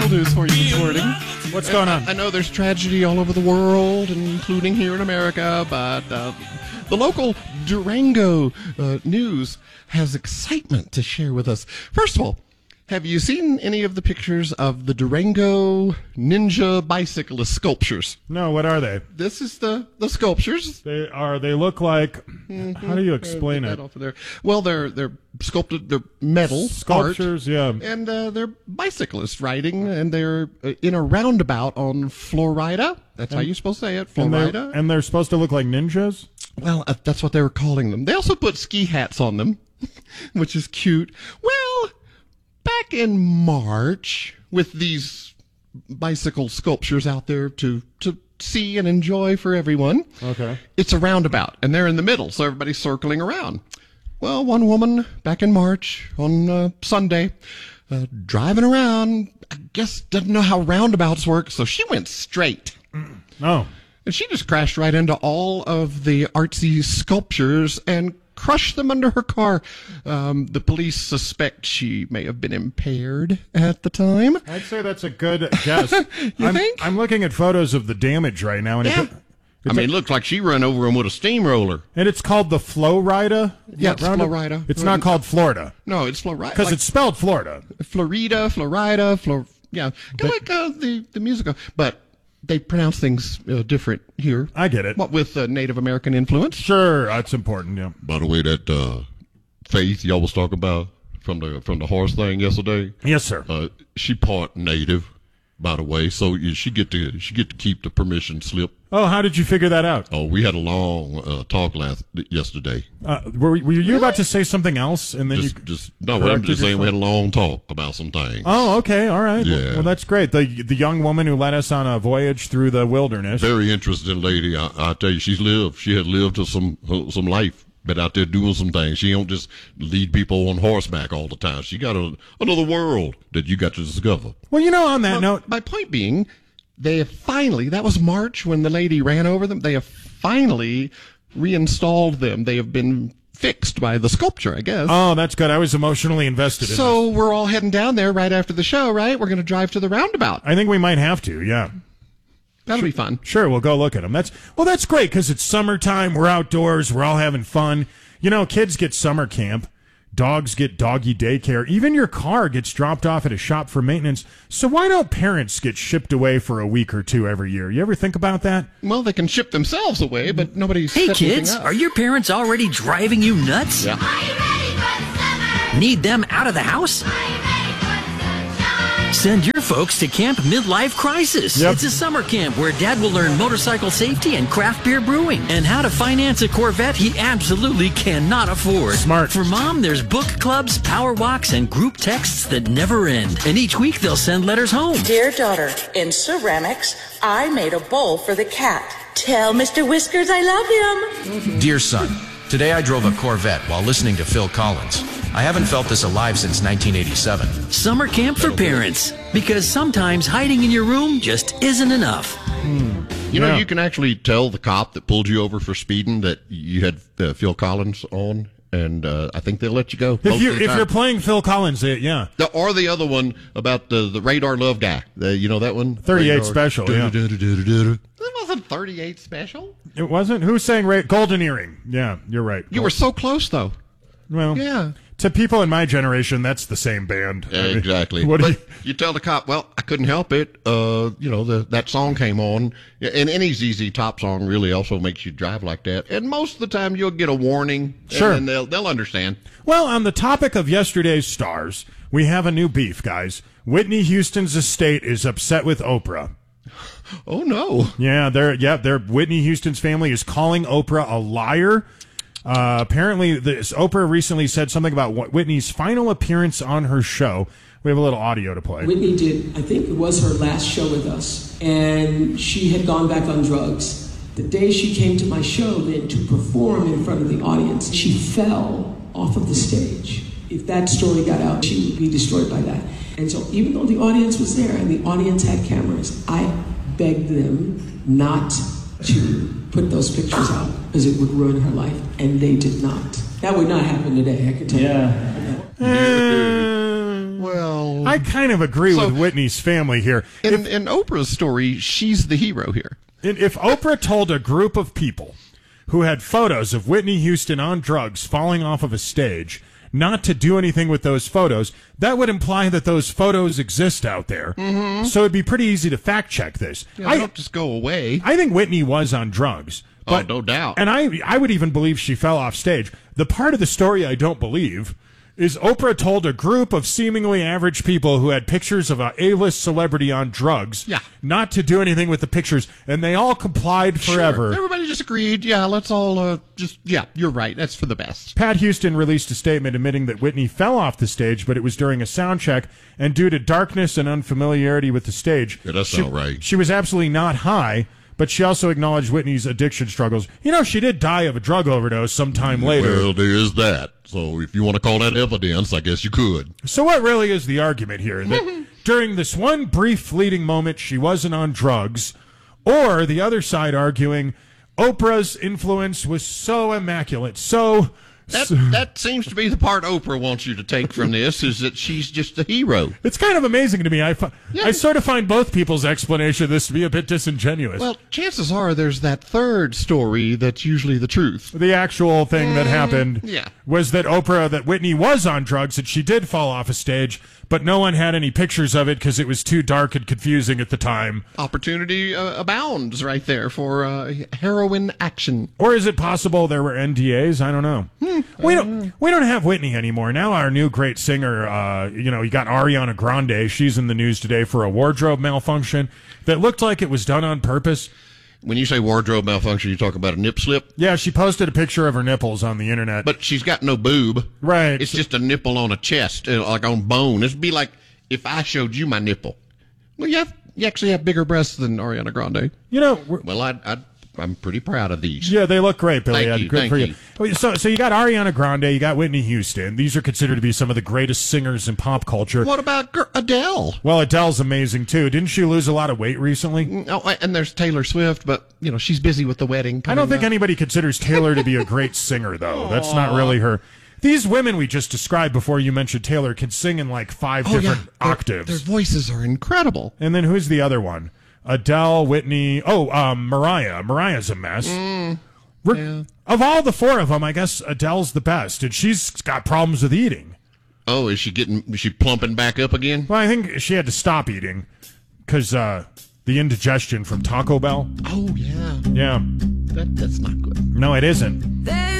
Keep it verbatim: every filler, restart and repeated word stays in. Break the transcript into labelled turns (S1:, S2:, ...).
S1: local news for you this morning.
S2: What's going on?
S1: I know there's tragedy all over the world, including here in America, but uh, the local Durango uh, news has excitement to share with us. First of all, have you seen any of the pictures of the Durango Ninja bicyclist sculptures?
S2: No, what are they?
S1: This is the, the sculptures.
S2: They are. They look like. Mm-hmm. How do you explain
S1: uh,
S2: it?
S1: Off of there. Well, they're they're sculpted. They're metal
S2: sculptures,
S1: art,
S2: yeah,
S1: and uh, they're bicyclists riding, and they're uh, in a roundabout on Florida. That's and, how you're supposed to say it, Florida.
S2: And they're, and they're supposed to look like ninjas.
S1: Well, uh, that's what they were calling them. They also put ski hats on them, which is cute. Well, back in March, with these bicycle sculptures out there to to see and enjoy for everyone.
S2: Okay.
S1: It's a roundabout, and they're in the middle, so everybody's circling around. Well, one woman back in March on uh, Sunday, uh, driving around, I guess didn't know how roundabouts work, so she went straight.
S2: Oh.
S1: And she just crashed right into all of the artsy sculptures and crushed them under her car. Um, the police suspect she may have been impaired at the time.
S2: I'd say that's a good guess.
S1: you
S2: I'm,
S1: think?
S2: I'm looking at photos of the damage right now. And
S1: yeah.
S2: it,
S1: I mean, it looks like she ran over him with a steamroller.
S2: And it's called the Florida?
S1: Yeah, it's Florida.
S2: It's not called Florida.
S1: No, it's Florida.
S2: Because
S1: like,
S2: it's spelled Florida.
S1: Florida, Florida, Flor... Yeah, kind of like uh, the, the musical. But they pronounce things uh, different here.
S2: I get it.
S1: What with uh, Native American influence?
S2: Sure, that's important, yeah.
S3: By the way, that uh, Faith y'all was talking about from the from the horse thing yesterday.
S2: Yes, sir.
S3: Uh, she part Native, by the way, so you, she get to she get to keep the permission slip.
S2: Oh, how did you figure that out?
S3: Oh, we had a long uh, talk last yesterday.
S2: Uh, were, were you really? about to say something else, and then
S3: just,
S2: you
S3: just no? I'm just saying we had a long talk about some things.
S2: Oh, okay, all right.
S3: Yeah.
S2: Well, that's great. The the young woman who led us on a voyage through the wilderness.
S3: Very interesting lady. I, I tell you, she's lived. She had lived some some life. Been out there doing some things. She don't just lead people on horseback all the time. She got a, another world that you got to discover.
S2: Well, you know, on that
S1: well,
S2: note,
S1: my point being, they have finally, that was March when the lady ran over them, they have finally reinstalled them. They have been fixed by the sculpture, I guess.
S2: Oh, that's good. I was emotionally invested in
S1: So
S2: this.
S1: we're all heading down there right after the show, right? We're going to drive to the roundabout.
S2: I think we might have to, yeah.
S1: That'll
S2: sure,
S1: be fun.
S2: Sure, we'll go look at them. That's well, that's great because it's summertime. We're outdoors. We're all having fun. You know, kids get summer camp. Dogs get doggy daycare. Even your car gets dropped off at a shop for maintenance. So why don't parents get shipped away for a week or two every year? You ever think about that?
S1: Well, they can ship themselves away, but nobody's
S4: Hey,
S1: set
S4: kids,
S1: anything up.
S4: are your parents already driving you nuts?
S1: Yeah.
S5: Are you ready for the summer?
S4: Need them out of the house?
S5: Are you ready for the sunshine?
S4: Send your folks to Camp Midlife Crisis.
S2: Yep.
S4: It's a summer camp where Dad will learn motorcycle safety and craft beer brewing and how to finance a Corvette he absolutely cannot afford.
S2: Smart.
S4: For Mom, there's book clubs, power walks, and group texts that never end. And each week they'll send letters home.
S6: Dear daughter, in ceramics, I made a bowl for the cat. Tell Mister Whiskers I love him.
S7: Dear son, today I drove a Corvette while listening to Phil Collins. I haven't felt this alive since nineteen eighty-seven.
S4: Summer camp for parents. Because sometimes hiding in your room just isn't enough.
S1: You know,
S2: Yeah.
S1: you can actually tell the cop that pulled you over for speeding that you had uh, Phil Collins on, and uh, I think they'll let you go.
S2: If
S1: most
S2: you
S1: of the
S2: if
S1: time.
S2: you're playing Phil Collins, it, yeah.
S1: The, or the other one about the, the Radar Love guy. The, you know that one?
S2: thirty-eight
S1: Radar.
S2: special, yeah.
S1: That wasn't thirty-eight special.
S2: It wasn't? Who's saying Ra- Golden Earring? Yeah, you're right.
S1: You were so close, though.
S2: Well,
S1: Yeah.
S2: to people in my generation, that's the same band.
S1: Yeah,
S2: I mean,
S1: exactly.
S2: What do
S1: But
S2: you,
S1: you tell the cop, well, I couldn't help it. Uh, you know, the, that song came on. Yeah, and any Z Z Top song really also makes you drive like that. And most of the time you'll get a warning.
S2: Sure.
S1: And then they'll, they'll understand.
S2: well, on the topic of yesterday's stars, we have a new beef, guys. Whitney Houston's estate is upset with Oprah.
S1: Oh, no.
S2: Yeah, they're yeah, they're Whitney Houston's family is calling Oprah a liar. Uh, apparently, this, Oprah recently said something about what Whitney's final appearance on her show. We have a little audio to play.
S8: Whitney did, I think it was her last show with us, and she had gone back on drugs. The day she came to my show then to perform in front of the audience, she fell off of the stage. If that story got out, she would be destroyed by that. And so even though the audience was there and the audience had cameras, I begged them not to put those pictures out because it would ruin her life, and they did not. That would not happen today, I can tell
S2: Yeah.
S8: you.
S2: Uh,
S1: Well,
S2: I I kind of agree
S1: So-
S2: with Whitney's family here.
S1: In, in Oprah's story, she's the hero here.
S2: If, if Oprah told a group of people who had photos of Whitney Houston on drugs falling off of a stage not to do anything with those photos, that would imply that those photos exist out there. Mm-hmm. So it'd be pretty easy to fact check this.
S1: Yeah,
S2: I
S1: they don't just go away.
S2: I think Whitney was on drugs.
S3: Oh, no doubt.
S2: And I I would even believe she fell off stage. The part of the story I don't believe is Oprah told a group of seemingly average people who had pictures of a A-list celebrity on drugs
S1: Yeah.
S2: not to do anything with the pictures, and they all complied forever.
S1: Sure. Everybody just agreed. Yeah, let's all uh, just. Yeah, you're right. That's for the best.
S2: Pat Houston released a statement admitting that Whitney fell off the stage, but it was during a sound check, and due to darkness and unfamiliarity with the stage,
S3: Yeah, that's
S2: she,
S3: not right.
S2: she was absolutely not high. But she also acknowledged Whitney's addiction struggles. You know, she did die of a drug overdose sometime later.
S3: Well, there is that. So if you want to call that evidence, I guess you could.
S2: So what really is the argument here? That during this one brief fleeting moment, she wasn't on drugs, or the other side arguing Oprah's influence was so immaculate, so...
S3: That
S2: so-
S3: that seems to be the part Oprah wants you to take from this, is that she's just a hero.
S2: It's kind of amazing to me. I, fi- I sort of find both people's explanation of this to be a bit disingenuous.
S1: Well, chances are there's that third story that's usually the truth.
S2: The actual thing that happened
S1: yeah.
S2: was that Oprah, that Whitney was on drugs, and she did fall off a stage, but no one had any pictures of it because it was too dark and confusing at the time.
S1: Opportunity uh, abounds right there for uh, heroin action.
S2: Or is it possible there were N D As? I don't know. we don't. We don't have Whitney anymore. Now our new great singer, uh, you know, you got Ariana Grande. She's in the news today for a wardrobe malfunction that looked like it was done on purpose.
S3: When you say wardrobe malfunction, you talk about a nip slip?
S2: Yeah, she posted a picture of her nipples on the internet.
S3: But she's got no boob.
S2: Right.
S3: It's just a nipple on a chest, uh, like on bone. It'd be like if I showed you my nipple.
S1: Well, you, have, you actually have bigger breasts than Ariana Grande.
S2: You know, we're,
S3: Well, I, I, I'm pretty proud of these.
S2: yeah, they look great, Billy.
S3: Thank
S2: Yeah,
S3: you,
S2: good
S3: thank
S2: for
S3: you.
S2: you. So, so you got Ariana Grande, you got Whitney Houston. These are considered to be some of the greatest singers in pop culture.
S1: What about Gr- Adele?
S2: Well, Adele's amazing too. Didn't she lose a lot of weight recently?
S1: Oh, and there's Taylor Swift, but you know she's busy with the wedding.
S2: I don't think
S1: coming up.
S2: anybody considers Taylor to be a great singer, though. That's not really her. These women we just described before you mentioned Taylor can sing in like five
S1: Oh,
S2: different
S1: yeah. Their-
S2: octaves.
S1: Their voices are incredible.
S2: And then who's the other one? Adele, Whitney. Oh, um, Mariah. Mariah's a mess. We're-
S1: yeah.
S2: Of all the four of them, I guess Adele's the best, and she's got problems with eating.
S3: Oh, is she getting, is she plumping back up again?
S2: Well, I think she had to stop eating because uh, the indigestion from Taco Bell.
S1: Oh yeah,
S2: Yeah.
S1: that that's not good.
S2: No, it isn't.